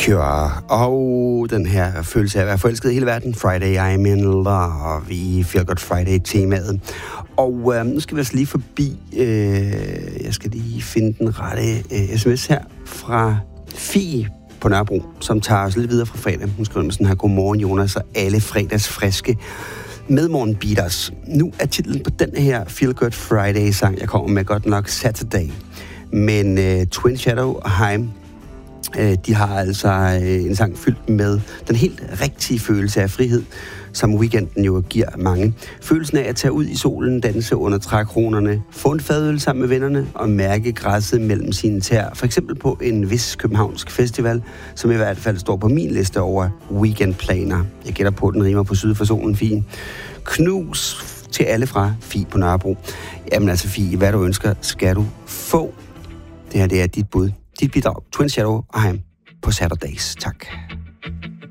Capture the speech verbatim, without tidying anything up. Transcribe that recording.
Cure. Og den her følelse af at være forelsket i hele verden. Friday, I'm in love. Vi Feel Good Friday-temaet. Og øh, nu skal vi altså lige forbi... Øh, jeg skal lige finde den rette øh, sms her fra Fie på Nørrebro, som tager os lidt videre fra fredag. Hun skriver med sådan her: godmorgen, Jonas, og alle fredags friske medmorgen beaters. Nu er titlen på den her Feel Good Friday-sang, jeg kommer med, godt nok Saturday. Men øh, Twin Shadow og Haim, øh, de har altså øh, en sang fyldt med den helt rigtige følelse af frihed, som weekenden jo giver mange. Følelsen af at tage ud i solen, danse under trækronerne, få en fadøl sammen med vennerne og mærke græsset mellem sine tæer. For eksempel på en vis københavnsk festival, som i hvert fald står på min liste over weekendplaner. Jeg gætter på, at den rimer på syd for solen, Fie. Knus til alle fra Fie på Nørrebro. Jamen altså, Fie, hvad du ønsker, skal du få. Det her, det er dit bud. Dit bidrag. Twin Shadow og Haim på Saturdays. Tak.